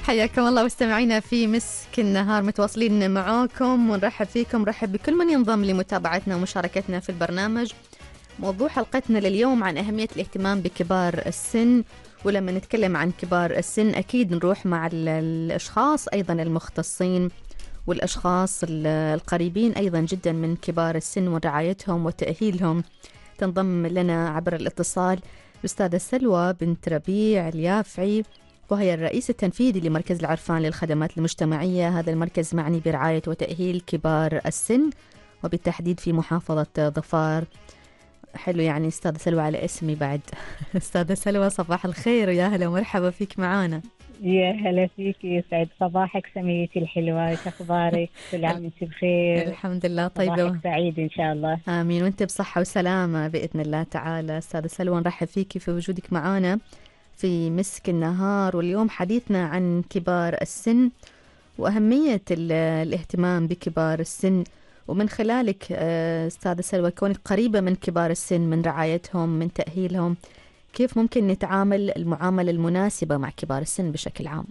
حياكم الله مستمعينا في مسك النهار، متواصلين معاكم ونرحب فيكم، رحب بكل من ينضم لمتابعتنا ومشاركتنا في البرنامج. موضوع حلقتنا لليوم عن أهمية الاهتمام بكبار السن، ولما نتكلم عن كبار السن أكيد نروح مع الأشخاص أيضا المختصين والأشخاص القريبين أيضا جدا من كبار السن ورعايتهم وتأهيلهم. تنضم لنا عبر الاتصال الأستاذة سلوى بنت ربيع اليافعي، وهي الرئيس التنفيذي لمركز العرفان للخدمات المجتمعية. هذا المركز معني برعاية وتأهيل كبار السن وبالتحديد في محافظة ظفار. حلو يعني أستاذة سلوى على اسمي بعد. أستاذة سلوى صباح الخير، يا هلا ومرحبا فيك معانا. يا هلا فيك، يسعد صباحك سميتي الحلوة، ايش اخبارك؟ كل عام وانت بخير. الحمد لله صباحك طيبة. سعيد ان شاء الله. آمين وانت بصحة وسلامة بإذن الله تعالى. أستاذة سلوى نرحب فيك في وجودك معنا في مسك النهار، واليوم حديثنا عن كبار السن وأهمية الاهتمام بكبار السن، ومن خلالك أستاذة سلوى كونك قريبة من كبار السن، من رعايتهم، من تأهيلهم، كيف ممكن نتعامل المعاملة المناسبة مع كبار السن بشكل عام؟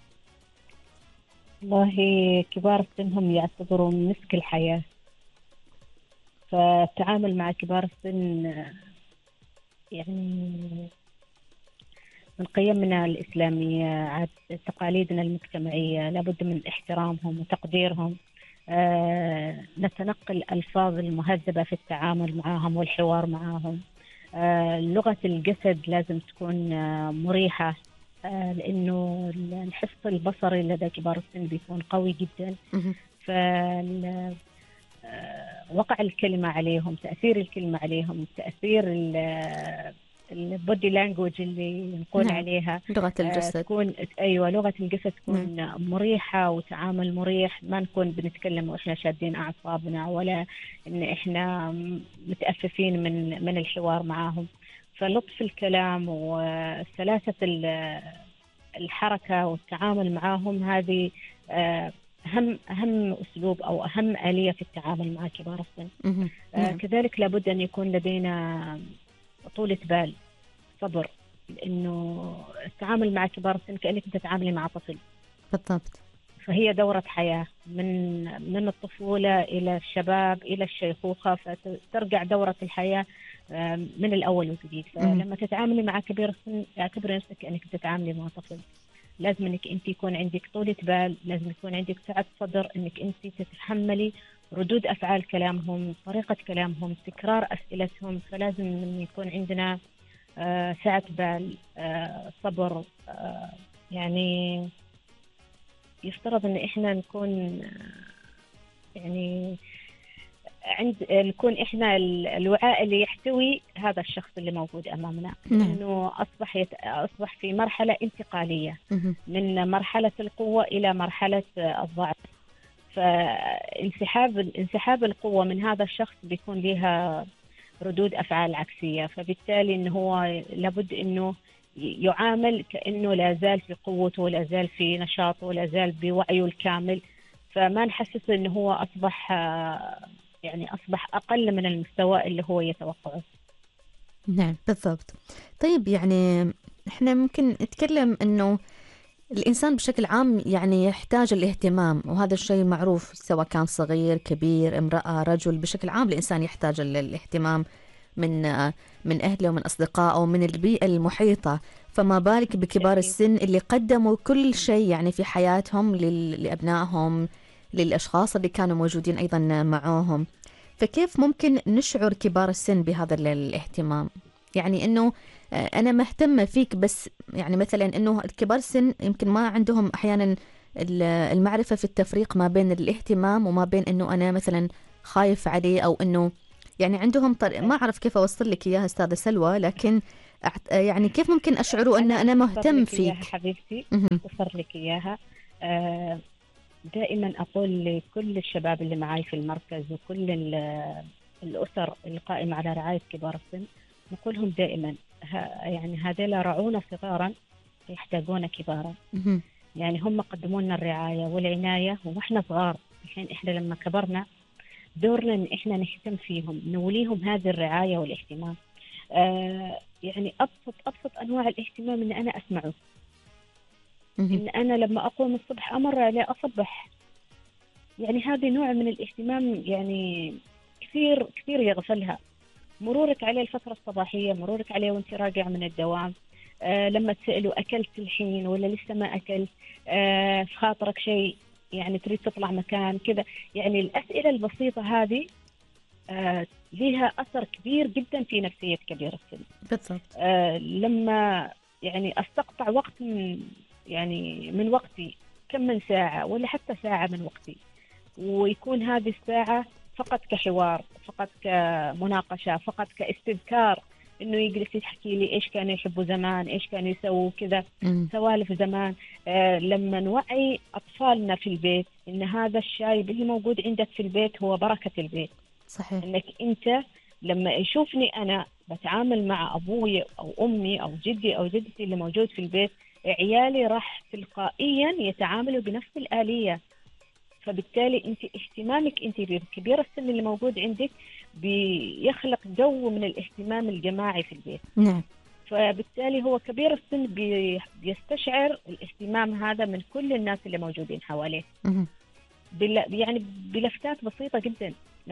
والله كبار السن هم يعتبروا مسك الحياة، فالتعامل مع كبار السن يعني من قيمنا الإسلامية، تقاليدنا المجتمعية، لابد من احترامهم وتقديرهم. نتنقل الألفاظ المهذبة في التعامل معهم والحوار معهم. لغة الجسد لازم تكون مريحة، لأنه الحس البصري لدى كبار السن بيكون قوي جدا. وقع الكلمة عليهم، تأثير الكلمة عليهم، تأثير البودي لانجوج اللي نقول نعم. عليها لغة الجسد تكون أيوة، لغة الجسد تكون مريحة وتعامل مريح، ما نكون بنتكلم وإحنا شادين أعصابنا ولا إن إحنا متأففين من الحوار معهم. فلطف الكلام وسلاسة الحركة والتعامل معهم هذه أهم أسلوب أو أهم آلية في التعامل مع كبار السن. كذلك لابد أن يكون لدينا طولة بال، صبر، لأنه التعامل مع كبار السن كأنك تتعاملي مع طفل بالضبط. فهي دورة حياة من الطفولة إلى الشباب إلى الشيخوخة، فترجع دورة الحياة من الأول وجديد. فلما تتعاملي مع كبير السن اعتبري نفسك كأنك تتعاملي مع طفل. لازم انك انت يكون عندك طولة بال، لازم يكون عندك سعة صدر انك انت تتحملي ردود افعال كلامهم، طريقة كلامهم، تكرار اسئلتهم. فلازم ان يكون عندنا سعة بال، صبر. يعني يفترض ان احنا نكون يعني نكون احنا الوعاء اللي يحتوي هذا الشخص اللي موجود امامنا، لانه اصبح في مرحله انتقاليه من مرحله القوه الى مرحله الضعف. فانسحاب القوه من هذا الشخص بيكون لها ردود افعال عكسيه، فبالتالي انه هو لابد انه يعامل كانه لا زال في قوته ولا زال في نشاطه ولا زال بوعيه الكامل، فما نحسس انه هو أصبح أقل من المستوى اللي هو يتوقعه. نعم بالضبط. طيب يعني إحنا ممكن نتكلم إنه الإنسان بشكل عام يعني يحتاج الاهتمام، وهذا الشيء معروف سواء كان صغير كبير امرأة رجل، بشكل عام الإنسان يحتاج الاهتمام من أهله ومن أصدقائه ومن البيئة المحيطة، فما بالك بكبار السن اللي قدموا كل شيء يعني في حياتهم لأبنائهم، للأشخاص اللي كانوا موجودين أيضا معاهم. فكيف ممكن نشعر كبار السن بهذا الاهتمام؟ يعني إنه أنا مهتمة فيك، بس يعني مثلا إنه كبار السن يمكن ما عندهم أحيانا المعرفة في التفريق ما بين الاهتمام وما بين إنه أنا مثلا خايف عليه، أو إنه يعني عندهم ما أعرف كيف أوصل لك إياها أستاذة سلوى، لكن يعني كيف ممكن أشعروا أن أنا مهتم فيك؟ حبيبتي أفسر لك إياها. دائما أقول لكل الشباب اللي معي في المركز وكل الأسر القائمة على رعاية كبار السن، نقولهم دائما يعني هذيلا رعونا صغارا يحتاجون كبارا. يعني هم قدموا لنا الرعاية والعناية وإحنا صغار، الحين إحنا لما كبرنا دورنا إن إحنا نهتم فيهم، نوليهم هذه الرعاية والاهتمام. يعني أبسط أنواع الاهتمام إن أنا أسمعه. إن أنا لما أقوم الصبح أمر عليه أصبح. يعني هذه نوع من الاهتمام يعني كثير كثير يغفلها. مرورك عليه الفترة الصباحية، مرورك عليه وانت راجع من الدوام، لما تسألوا أكلت الحين ولا لسه ما أكلت، في خاطرك شيء يعني تريد تطلع مكان كذا. يعني الأسئلة البسيطة هذه لها أثر كبير جدا في نفسية كبير السن. بالضبط. لما يعني أستقطع وقت من وقتي، كم من ساعة ولا حتى ساعة من وقتي، ويكون هذه الساعة فقط كحوار، فقط كمناقشة، فقط كاستذكار، إنه يجلس يحكي لي إيش كانوا يحبوا زمان، إيش كانوا يسووا كذا، سوالف زمان. لما نوعي أطفالنا في البيت إن هذا الشاي اللي موجود عندك في البيت هو بركة البيت. صحيح. إنك أنت لما يشوفني أنا بتعامل مع أبوي أو أمي أو جدي أو جدتي اللي موجود في البيت، عيالي راح تلقائيا يتعاملوا بنفس الآلية. فبالتالي انت اهتمامك انت بكبير السن اللي موجود عندك بيخلق جو من الاهتمام الجماعي في البيت. نعم. فبالتالي هو كبير السن بيستشعر الاهتمام هذا من كل الناس اللي موجودين حواليه. يعني بلفتات بسيطة جدا.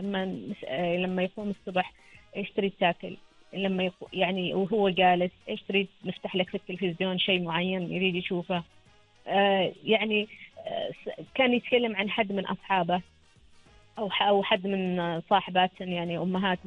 لما يقوم الصبح ايش تريد تاكل، لما يعني وهو جالس ايش تريد نفتح لك في التلفزيون شيء معين يريد يشوفه. يعني كان يتكلم عن حد من أصحابه أو حد من صاحباتهم يعني أمهاتهم،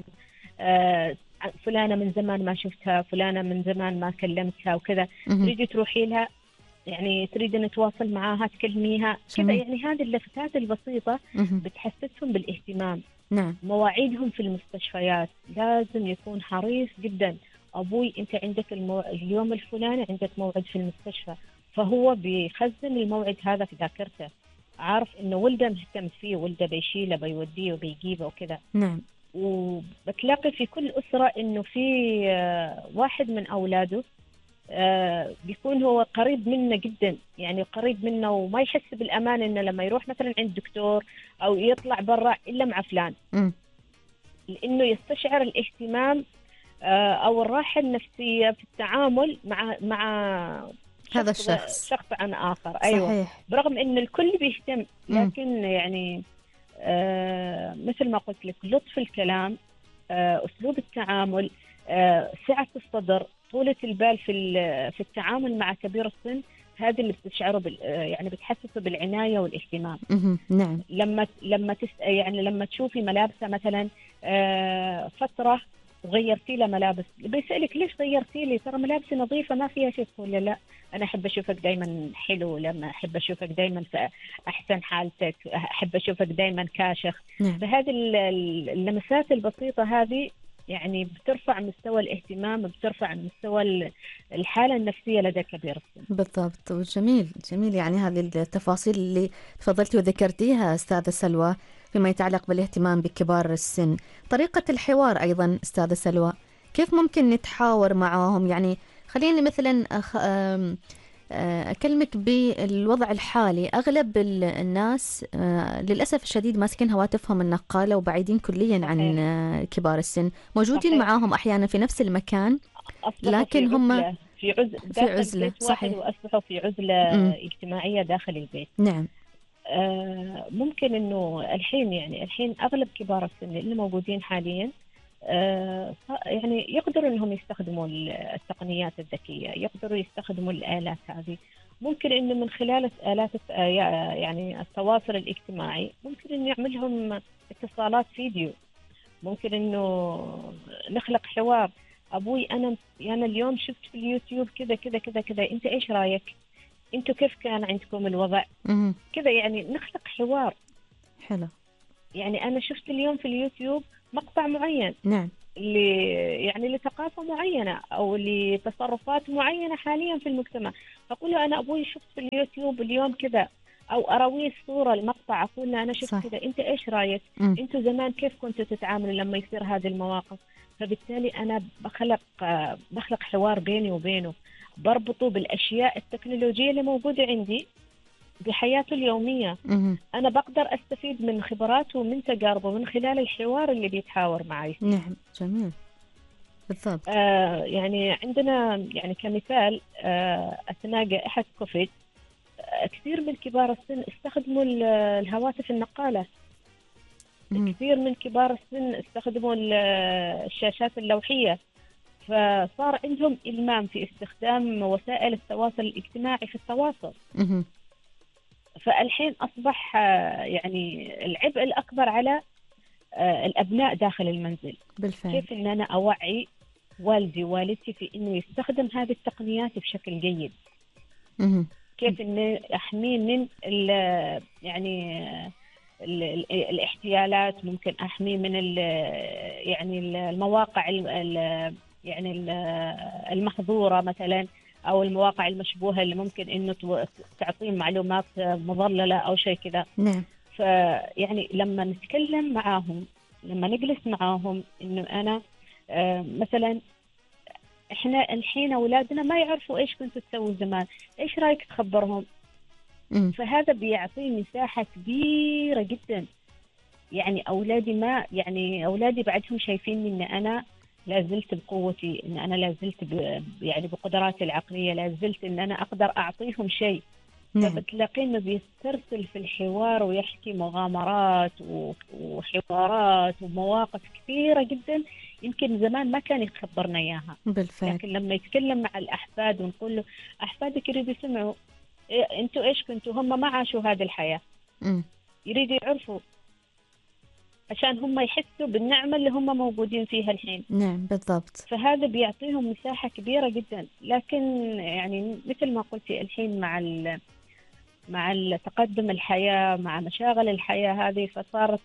فلانة من زمان ما شفتها، فلانة من زمان ما كلمتها وكذا، تريدي تروحي لها، يعني تريدي نتواصل معاها تكلميها كذا. يعني هذه اللفتات البسيطة بتحسسهم بالاهتمام. نعم. مواعيدهم في المستشفيات لازم يكون حريص جدا. أبوي أنت عندك اليوم الفلاني عندك موعد في المستشفى، فهو بيخزن الموعد هذا في ذاكرته، عارف إنه ولده مهتم فيه، ولده بيشيله بيوديه وبيجيبه وكذا. نعم. وبتلاقي في كل أسرة إنه في واحد من أولاده بيكون هو قريب منه جدا، يعني قريب منه وما يحس بالأمان إنه لما يروح مثلا عند دكتور أو يطلع برا إلا مع فلان، لأنه يستشعر الاهتمام أو الراحة النفسية في التعامل مع هذا الشخص شخص عن آخر. صحيح. أيوة، برغم إن الكل بيهتم، لكن يعني مثل ما قلت لك لطف الكلام، أسلوب التعامل، سعة الصدر، طولة البال في التعامل مع كبير السن، هذا اللي بتشعره يعني بتحسسه بالعناية والاهتمام. نعم. يعني لما تشوفي ملابسه مثلا فترة وغيرتي له ملابس، بيسألك ليش غيرتي لي؟ ترى ملابسي نظيفة ما فيها شيء. تقول له لا، أنا أحب أشوفك دايما حلو، لما أحب أشوفك دايما في أحسن حالتك، أحب أشوفك دايما كاشخ. فهذه اللمسات البسيطة هذه يعني بترفع مستوى الاهتمام، بترفع مستوى الحالة النفسية لدى كبير السن. بالضبط. وجميل جميل يعني هذه التفاصيل اللي تفضلتي وذكرتيها أستاذة سلوى فيما يتعلق بالاهتمام بكبار السن. طريقة الحوار أيضا أستاذة سلوى، كيف ممكن نتحاور معهم؟ يعني خليني مثلا أكلمك بالوضع الحالي. أغلب الناس للأسف الشديد ماسكين هواتفهم النقالة وبعيدين كليا عن كبار السن، موجودين معاهم أحيانا في نفس المكان، لكن هم في عزلة واحد، وأصبحوا في عزلة اجتماعية داخل البيت. نعم. ممكن إنه الحين أغلب كبار السن اللي موجودين حاليا يعني يقدروا إنهم يستخدموا التقنيات الذكية، يقدروا يستخدموا الآلات هذه. ممكن إنه من خلال آلات يعني التواصل الاجتماعي ممكن إنه يعملهم اتصالات فيديو، ممكن إنه نخلق حوار. أبوي أنا اليوم شفت في اليوتيوب كذا كذا كذا كذا، أنت إيش رأيك؟ أنتوا كيف كان عندكم الوضع؟ كذا يعني نخلق حوار. حلو. يعني أنا شفت اليوم في اليوتيوب مقطع معين، نعم، لثقافة معينة أو لتصرفات معينة حاليا في المجتمع، فأقول له أنا أبوي شفت في اليوتيوب اليوم كذا، أو أرويه الصورة المقطع أقول له أنا شفت كذا، أنت إيش رأيك؟ أنتوا زمان كيف كنتوا تتعاملوا لما يصير هذه المواقف؟ فبالتالي أنا بخلق حوار بيني وبينه، بربطه بالأشياء التكنولوجية اللي موجودة عندي بحياته اليومية. أنا بقدر أستفيد من خبراته ومن تجاربه من خلال الحوار اللي بيتحاور معي. نعم، جميل، بالضبط. يعني عندنا يعني كمثال أثناء جائحة كوفيد كثير من كبار السن استخدموا الهواتف النقالة، كثير من كبار السن استخدموا الشاشات اللوحية، فصار عندهم إلمام في استخدام وسائل التواصل الاجتماعي في التواصل. فالحين أصبح يعني العبء الأكبر على الأبناء داخل المنزل. بالفعل. كيف أن أنا أوعي والدي ووالدتي في أنه يستخدم هذه التقنيات بشكل جيد، كيف أن أحميه من يعني الاحتيالات، ممكن أحميه من يعني المواقع يعني المحظورة مثلا، أو المواقع المشبوهة اللي ممكن إنه تعطيه معلومات مضللة أو شيء كذا. نعم. فيعني لما نتكلم معاهم، لما نجلس معاهم إنه أنا مثلا إحنا الحين أولادنا ما يعرفوا إيش كنتوا تسووا زمان، إيش رأيك تخبرهم؟ فهذا بيعطي مساحة كبيرة جدا. يعني أولادي بعدهم شايفين إن أنا لا زلت بقوتي، إن أنا لا زلت يعني بقدراتي العقلية، لا زلت إن أنا أقدر أعطيهم شيء. فبتلاقي إنه بيسترسل في الحوار ويحكي مغامرات وحوارات ومواقف كثيرة جدا يمكن زمان ما كان يخبرنا إياها. بالفعل. لكن لما يتكلم مع الأحفاد ونقول له أحفادك يريدوا يسمعوا أنتوا إيش كنتوا، هم ما عاشوا هذه الحياة، يريدوا يعرفوا عشان هم يحسوا بالنعمة اللي هم موجودين فيها الحين. نعم بالضبط. فهذا بيعطيهم مساحة كبيرة جدا. لكن يعني مثل ما قلتي الحين مع تقدم الحياة، مع مشاغل الحياة هذه، فصارت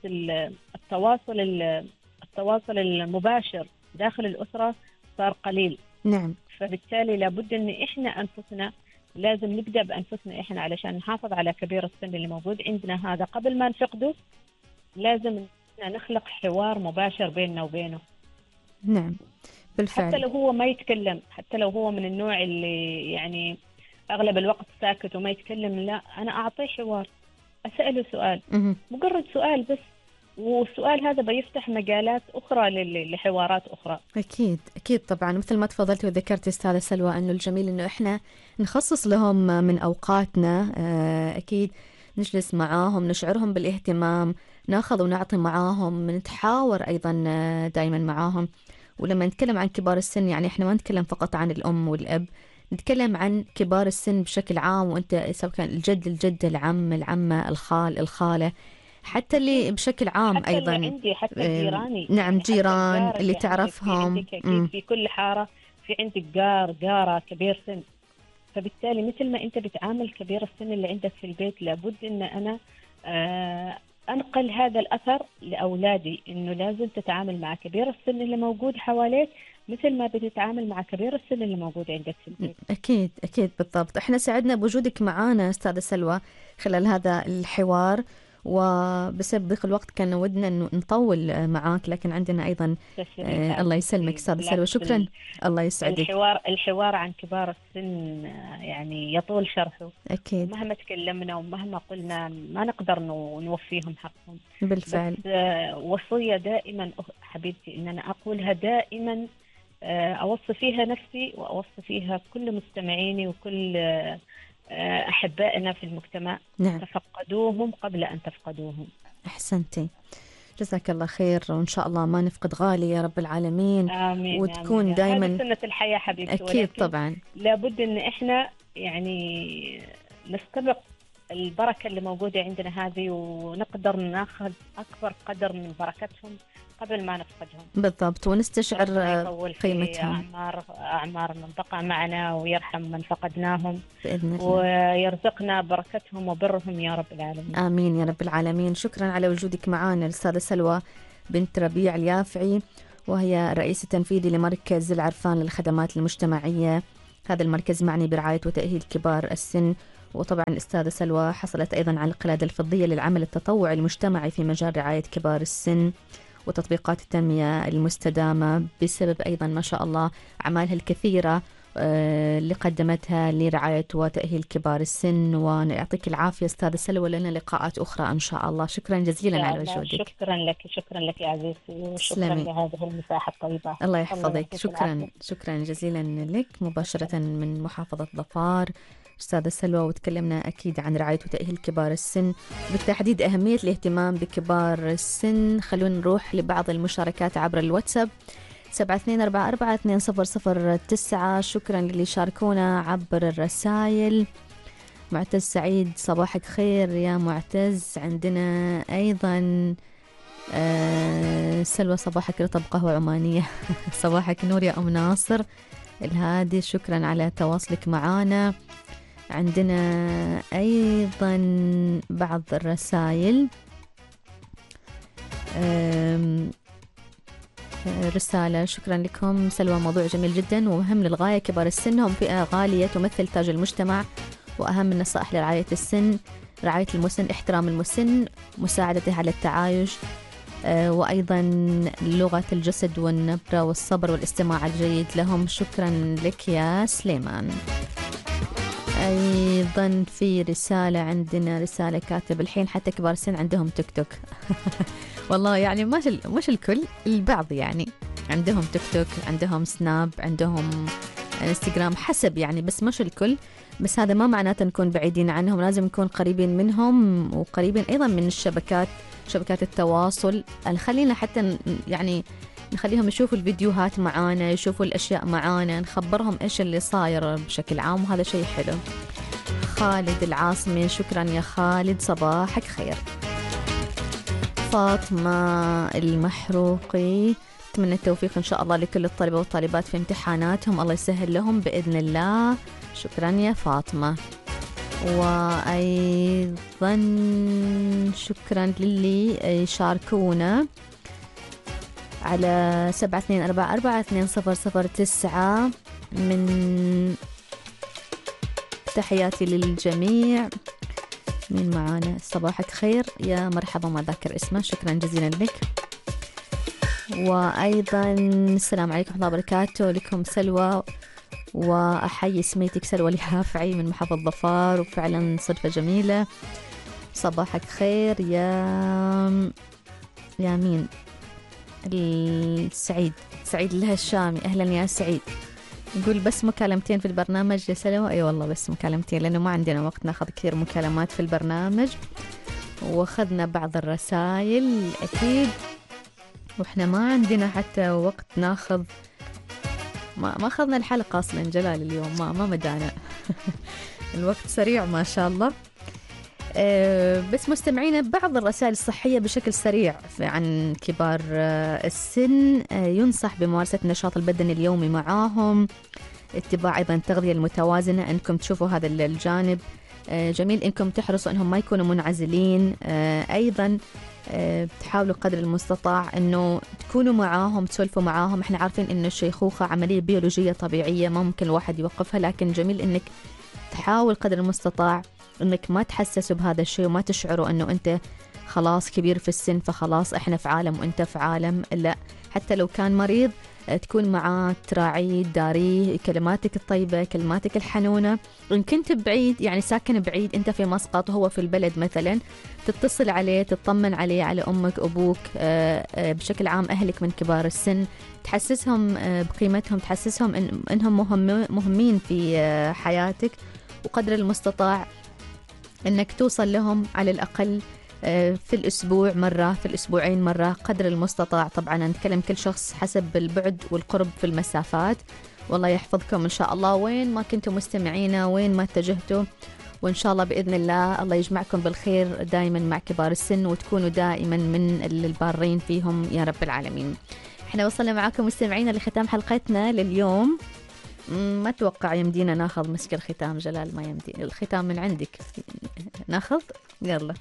التواصل المباشر داخل الأسرة صار قليل. نعم. فبالتالي لابد أن إحنا أنفسنا لازم نبدأ بأنفسنا إحنا علشان نحافظ على كبير السن اللي موجود عندنا هذا قبل ما نفقده. لازم نخلق حوار مباشر بيننا وبينه. نعم بالفعل. حتى لو هو ما يتكلم، حتى لو هو من النوع اللي يعني أغلب الوقت ساكت وما يتكلم، لا أنا أعطيه حوار، أسأله سؤال، مجرد سؤال بس، والسؤال هذا بيفتح مجالات أخرى لحوارات أخرى. أكيد أكيد طبعا. مثل ما تفضلت وذكرت أستاذة سلوى أنه الجميل أنه إحنا نخصص لهم من أوقاتنا، أكيد نجلس معاهم، نشعرهم بالاهتمام، ناخذ ونعطي معاهم، نتحاور أيضا دائما معاهم. ولما نتكلم عن كبار السن يعني إحنا ما نتكلم فقط عن الأم والأب، نتكلم عن كبار السن بشكل عام، وأنت سواء كان الجد، الجدة، العم، العمة، الخال، الخالة، حتى اللي بشكل عام حتى أيضا اللي عندي، حتى جيراني. نعم يعني جيران اللي تعرفهم. في عندك أكيد في كل حارة في عندك جارة كبير سن. فبالتالي مثل ما أنت بتعامل كبير السن اللي عندك في البيت، لابد أن أنا أنقل هذا الأثر لأولادي، إنه لازم تتعامل مع كبير السن اللي موجود حواليك مثل ما بتتعامل مع كبير السن اللي موجود عندك في البيت. أكيد أكيد بالضبط. إحنا سعدنا بوجودك معنا أستاذة سلوى خلال هذا الحوار، وبسبب ضيق الوقت كان ودنا أنه نطول معاك، لكن عندنا أيضا الله يسلمك أستاذة سلوى. شكرا. الله يسعدك. الحوار عن كبار السن يعني يطول شرحه. أكيد. مهما تكلمنا ومهما قلنا ما نقدر نوفيهم حقهم. بالفعل. بس وصية دائما حبيبتي إن أنا أقولها دائما، أوصي فيها نفسي وأوصي فيها كل مستمعيني وكل أحبائنا في المجتمع. نعم. تفقدوهم قبل أن تفقدوهم. أحسنتي، جزاك الله خير، وإن شاء الله ما نفقد غالي يا رب العالمين. آمين. وتكون آمين. دائما هذه سنة الحياة حبيبتي. أكيد طبعا. لابد أن إحنا يعني نستبق البركة اللي موجودة عندنا هذه، ونقدر ناخذ أكبر قدر من بركتهم قبل ما نفقدهم. بالضبط، ونستشعر قيمتهم. أعمار من بقى معنا، ويرحم من فقدناهم بإذن الله، ويرزقنا بركتهم وبرهم يا رب العالمين. آمين يا رب العالمين. شكرا على وجودك معنا الأستاذة سلوى بنت ربيع اليافعي، وهي رئيس تنفيذي لمركز العرفان للخدمات المجتمعية. هذا المركز معني برعاية وتأهيل كبار السن. وطبعا الأستاذة سلوى حصلت أيضا على القلادة الفضية للعمل التطوعي المجتمعي في مجال رعاية كبار السن وتطبيقات التنمية المستدامة، بسبب أيضا ما شاء الله أعمالها الكثيرة اللي قدمتها لرعاية وتأهيل كبار السن. ويعطيك العافية أستاذة سلوى، لنا لقاءات أخرى إن شاء الله. شكرا جزيلا على وجودك. شكرا لك يا عزيزتي، وشكرا لهذه المساحة الطيبة. الله يحفظك. شكرا جزيلا لك. مباشرة من محافظة ظفار أستاذة سلوى، وتكلمنا أكيد عن رعاية وتأهيل كبار السن، بالتحديد أهمية الاهتمام بكبار السن. خلونا نروح لبعض المشاركات عبر الواتساب 72442009. شكرا للي شاركونا عبر الرسائل. معتز سعيد، صباحك خير يا معتز. عندنا أيضا سلوى، صباحك رطب قهوة عمانية. صباحك نور يا أم ناصر الهادي، شكرا على تواصلك معنا. عندنا أيضا بعض الرسائل. رسالة: شكرا لكم سلوى، موضوع جميل جدا ومهم للغاية. كبار السن هم فئة غالية تمثل تاج المجتمع، وأهم النصائح لرعاية السن: رعاية المسن، احترام المسن، مساعدته على التعايش، وأيضا لغة الجسد والنبرة والصبر والاستماع الجيد لهم. شكرا لك يا سليمان. أيضا في رسالة، عندنا رسالة كاتب: الحين حتى كبار السن عندهم تيك توك. والله يعني مش الكل، البعض يعني عندهم تيك توك، عندهم سناب، عندهم انستغرام، حسب يعني، بس مش الكل. بس هذا ما معناته نكون بعيدين عنهم، لازم نكون قريبين منهم وقريبين أيضا من شبكات التواصل. خلينا حتى يعني نخليهم يشوفوا الفيديوهات معانا، يشوفوا الأشياء معانا، نخبرهم إيش اللي صاير بشكل عام، وهذا شيء حلو. خالد العاصمي، شكرا يا خالد، صباحك خير. فاطمة المحروقي، أتمنى التوفيق إن شاء الله لكل الطلبة والطالبات في امتحاناتهم، الله يسهل لهم بإذن الله. شكرا يا فاطمة. وأيضا شكرا للي يشاركونا على 72442009. من تحياتي للجميع. مين معانا؟ صباحك خير، يا مرحبا، ما ذاكر اسمه، شكرا جزيلا لك. وأيضا السلام عليكم ورحمة الله وبركاته، لكم سلوى، وأحيي سميتك سلوى اليافعي من محافظة ظفار، وفعلا صدفة جميلة. صباحك خير يا مين؟ السعيد، سعيد الهشامي، أهلا يا سعيد. نقول بس مكالمتين في البرنامج يا سلوى؟ أي والله بس مكالمتين، لأنه ما عندنا وقت ناخذ كثير مكالمات في البرنامج. وأخذنا بعض الرسائل أكيد، وإحنا ما عندنا حتى وقت ناخذ، ما أخذنا الحلقة أصلا جلال اليوم، ما مدانا. الوقت سريع ما شاء الله. بس مستمعينا، بعض الرسائل الصحية بشكل سريع عن كبار السن. ينصح بممارسة النشاط البدني اليومي معاهم، اتباع أيضا التغذية المتوازنة، أنكم تشوفوا هذا الجانب جميل، أنكم تحرصوا أنهم ما يكونوا منعزلين. أيضا تحاولوا قدر المستطاع أنه تكونوا معاهم، تسولفوا معاهم. احنا عارفين أن الشيخوخة عملية بيولوجية طبيعية ما ممكن الواحد يوقفها، لكن جميل أنك تحاول قدر المستطاع أنك ما تحسسوا بهذا الشيء، وما تشعروا أنه أنت خلاص كبير في السن فخلاص إحنا في عالم وأنت في عالم. لا، حتى لو كان مريض تكون معاه، تراعيه، تداريه، كلماتك الطيبة، كلماتك الحنونة. إن كنت بعيد، يعني ساكن بعيد، أنت في مسقط وهو في البلد مثلا، تتصل عليه، تطمن عليه، على أمك، أبوك، بشكل عام أهلك من كبار السن، تحسسهم بقيمتهم، تحسسهم إنهم مهمين في حياتك. وقدر المستطاع أنك توصل لهم على الأقل في الأسبوع مرة، في الأسبوعين مرة، قدر المستطاع. طبعا نتكلم كل شخص حسب البعد والقرب في المسافات. والله يحفظكم إن شاء الله وين ما كنتم مستمعين، وين ما اتجهتوا، وإن شاء الله بإذن الله يجمعكم بالخير دائما مع كبار السن، وتكونوا دائما من البارين فيهم يا رب العالمين. احنا وصلنا معاكم مستمعين لختام حلقتنا لليوم. ما اتوقع يمدينا ناخذ مسك الختام جلال، ما يمدي الختام من عندك، ناخذ يلا.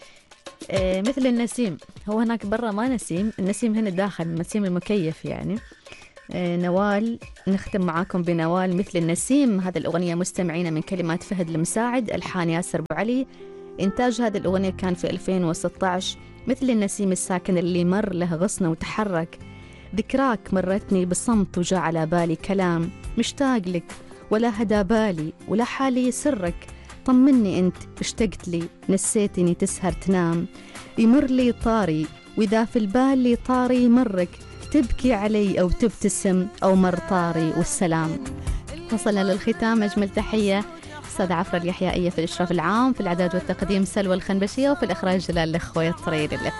مثل النسيم، هو هناك برا ما نسيم، النسيم هنا داخل، النسيم المكيف يعني. نوال، نختم معاكم بنوال مثل النسيم. هذه الأغنية مستمعينا من كلمات فهد المساعد، ألحان ياسر أبو علي. إنتاج هذه الأغنية كان في 2016. مثل النسيم الساكن اللي مر له غصن وتحرك، ذكراك مرتني بالصمت وجاء على بالي كلام، مشتاق لك ولا هدى بالي ولا حالي سرك، طمني انت اشتقت لي، نسيتني تسهر تنام، يمر لي طاري واذا في البال لي طاري يمرك، تبكي علي او تبتسم او مر طاري والسلام. وصلنا للختام، اجمل تحية أستاذة عفرة اليحيائية في الإشراف العام، في الإعداد والتقديم سلوى الخنبشية، وفي الإخراج جلال الخويطري.